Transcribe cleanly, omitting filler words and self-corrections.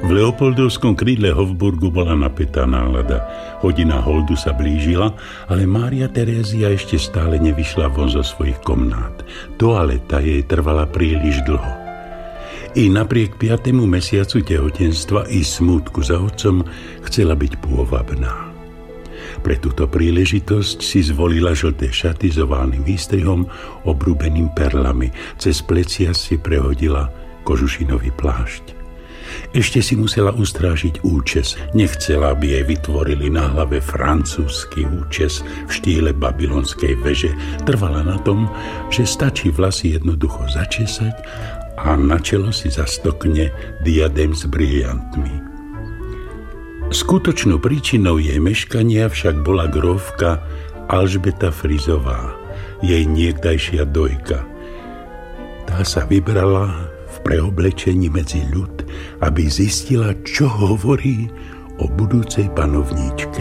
V Leopoldovskom krídle Hofburgu bola napätá nálada. Hodina holdu sa blížila, ale Mária Terézia ešte stále nevyšla von zo svojich komnát. Toaleta jej trvala príliš dlho. I napriek 5. mesiacu tehotenstva i smútku za otcom chcela byť pôvabná. Pre túto príležitosť si zvolila žlté šaty s oválnym výstrihom obrúbeným perlami. Cez plecia si prehodila kožušinový plášť. Ešte si musela ustrážiť účes. Nechcela, aby jej vytvorili na hlave francúzsky účes v štýle babylonskej veže. Trvala na tom, že stačí vlasy jednoducho začesať a na čelo si zastokne diadém s briliantmi. Skutočnou príčinou jej meškania však bola grófka Alžbeta Frizová, jej niekdajšia dojka. Tá sa vybrala v preoblečení medzi ľud, aby zistila, čo hovorí o budúcej panovníčke.